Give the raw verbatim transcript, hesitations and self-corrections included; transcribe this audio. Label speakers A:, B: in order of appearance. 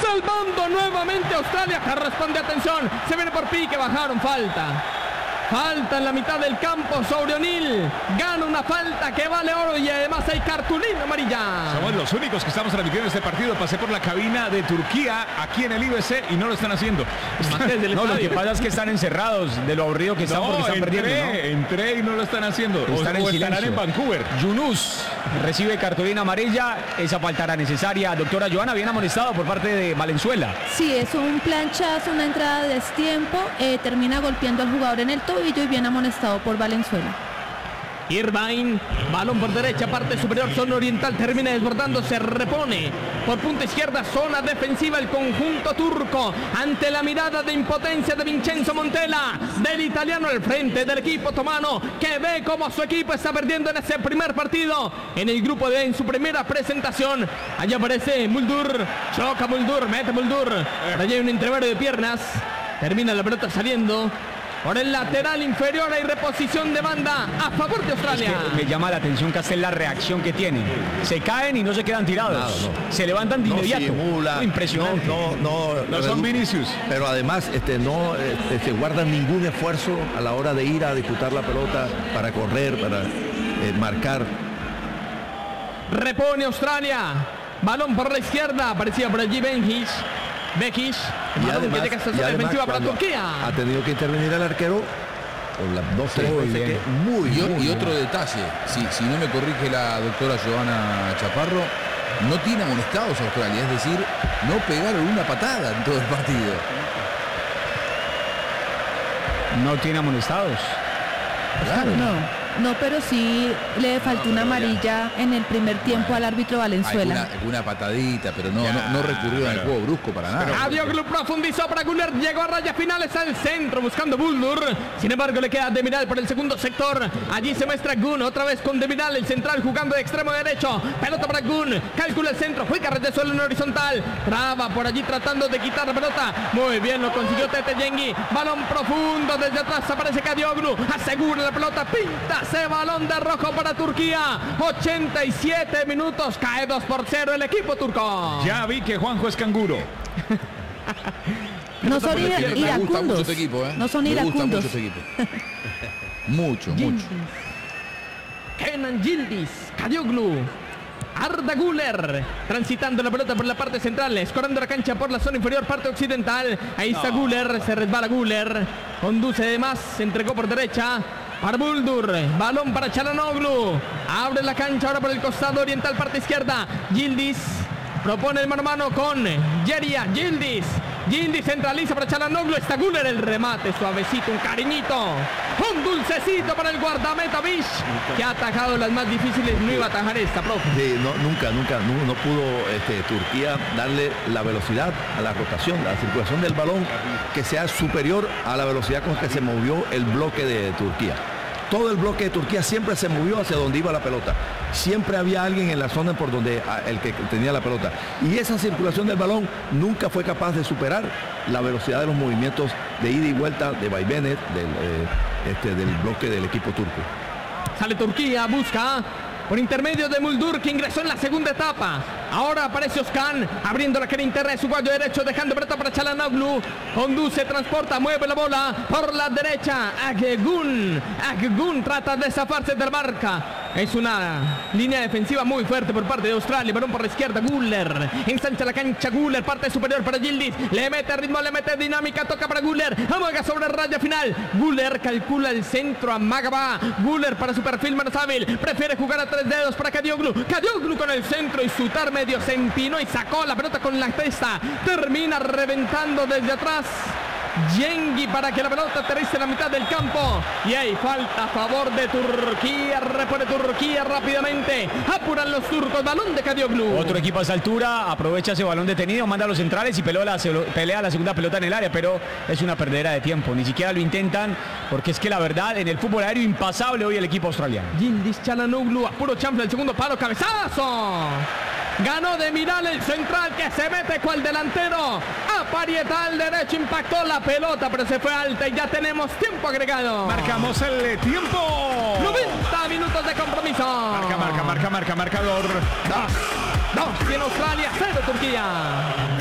A: salvando nuevamente Australia, que responde, atención, se viene por pique, bajaron, falta. Falta en la mitad del campo sobre O'Neill. Gana una falta que vale oro y además hay cartulina amarilla.
B: Somos los únicos que estamos transmitiendo este partido. Pasé por la cabina de Turquía aquí en el I B C y no lo están haciendo.
C: No, lo que pasa es que están encerrados de lo aburrido que están
B: no,
C: porque están
B: entré,
C: perdiendo, ¿no?
B: Entré y no lo están haciendo.
C: Están
B: o,
C: en
B: o estarán
C: silencio.
B: en Vancouver.
C: Yunus recibe cartulina amarilla. Esa falta era necesaria. Doctora Joana, bien amonestado por parte de Valenzuela.
D: Sí, es un planchazo, una entrada de destiempo. Eh, termina golpeando al jugador en el tobillo y bien amonestado por Valenzuela.
A: Irvine, balón por derecha, parte superior, zona oriental, termina desbordando, se repone por punta izquierda, zona defensiva el conjunto turco, ante la mirada de impotencia de Vincenzo Montella, del italiano al frente del equipo otomano, que ve como su equipo está perdiendo en ese primer partido, en el grupo D, en su primera presentación. Allá aparece Muldur, choca Muldur, mete Muldur, por allá hay un entrevero de piernas, termina la pelota saliendo por el lateral inferior, hay reposición de banda a favor de Australia.
C: Es que me llama la atención, Castel, la reacción que tienen. Se caen y no se quedan tirados.
E: No, no.
C: Se levantan de
E: no
C: inmediato.
E: Simula,
C: Impresionante.
E: No, no, no,
B: No son Vinicius.
E: Pero además este, no este, se guardan ningún esfuerzo a la hora de ir a disputar la pelota, para correr, para eh, marcar.
A: Repone Australia. Balón por la izquierda. Aparecía por allí Benjic. Bekic.
E: Y además,
A: que llega esta
E: y
A: zona
E: además
A: defensiva para
E: cuando
A: Turquía.
E: ha tenido que intervenir el arquero con las dos tres
C: Muy
E: veces
C: bien.
E: que muy,
F: Y, o-
E: muy
F: y
E: bien.
F: otro detalle, si, si no me corrige la doctora Joana Chaparro, no tiene amonestados Australia, es decir, no pegaron una patada en todo el partido.
C: No tiene amonestados.
F: Claro.
D: No, no, pero sí le faltó una amarilla en el primer tiempo al árbitro Valenzuela.
F: Alguna, alguna patadita, pero no,
B: Ya,
F: no, no recurrió al
B: pero-
F: juego brusco para nada.
A: Adioglu profundizó para Guller, llegó a rayas finales al centro buscando Buldur. Sin embargo le queda Demiral por el segundo sector. Allí se muestra Gun, otra vez con Demiral, el central jugando de extremo derecho. Pelota para Gun, calcula el centro, fue carrete de suelo en horizontal. Traba por allí tratando de quitar la pelota. Muy bien, lo consiguió Tete Yengi. Balón profundo desde atrás, aparece Kadioglu. Asegura la pelota, pinta ese balón de rojo para Turquía. ochenta y siete minutos, cae dos por cero el equipo turco.
B: Ya vi que Juanjo es canguro.
D: No son ira-
F: Me gusta mucho
D: iracundos.
F: este equipo, ¿eh?
D: No son
F: Me gusta
D: iracundos.
F: mucho este equipo. Mucho, mucho.
A: Kenan Yildiz, Kadioglu, Arda Güler, transitando la pelota por la parte central, escorando la cancha por la zona inferior, parte occidental. Ahí está Güler, se resbala Güler, conduce de más, se entregó por derecha para Buldur, balón para Çalhanoğlu, abre la cancha ahora por el costado oriental, parte izquierda. Yildiz propone el mano a mano con Yeria. Yildiz, Yildiz centraliza para Çalhanoğlu, está Güler, el remate suavecito, un cariñito, un dulcecito para el guardameta Bish, que ha atajado las más difíciles. No iba a atajar esta, profe.
E: Sí, no, nunca, nunca, no, no pudo este, Turquía darle la velocidad a la rotación, a la circulación del balón que sea superior a la velocidad con que se movió el bloque de Turquía. Todo el bloque de Turquía siempre se movió hacia donde iba la pelota. Siempre había alguien en la zona por donde a, el que tenía la pelota. Y esa circulación del balón nunca fue capaz de superar la velocidad de los movimientos de ida y vuelta, de vaivenes del, eh, este, del bloque del equipo turco.
A: Sale Turquía, busca por intermedio de Muldur, que ingresó en la segunda etapa. Ahora aparece Özkan, abriendo la cara interna de su cuello derecho, dejando pelota para Çalhanoğlu. Conduce, transporta, mueve la bola por la derecha. Akgun, Akgun trata de zafarse de la marca. Es una línea defensiva muy fuerte por parte de Australia. Balón por la izquierda, Güler. Ensancha la cancha, Güler, parte superior para Yildiz. Le mete ritmo, le mete dinámica, toca para Güler. Amaga sobre raya final. Güler calcula el centro, amaga va. Güler para su perfil menos hábil. Prefiere jugar a tres dedos para Kadioglu. Kadioglu con el centro y Sutar medio se empinó y sacó la pelota con la testa. Termina reventando desde atrás Yengi para que la pelota aterrice en la mitad del campo. Y hay falta a favor de Turquía. Repone Turquía rápidamente. Apuran los turcos. Balón de Kadioglu.
C: Otro equipo a esa altura aprovecha ese balón detenido, manda a los centrales y pelea la, pelea la segunda pelota en el área, pero es una perdedera de tiempo. Ni siquiera lo intentan, porque es que la verdad, en el fútbol aéreo impasable hoy el equipo australiano.
A: Yildiz, Çalhanoğlu, a puro chanfle el segundo palo, cabezazo. Ganó Demiral, el central, que se mete cual delantero. A parietal derecho, impactó la pelota, pero se fue alta y ya tenemos tiempo agregado.
B: Marcamos el tiempo.
A: noventa minutos de compromiso.
B: Marca, marca, marca, marca, marcador.
A: Dos, dos, tiene Australia, cero Turquía.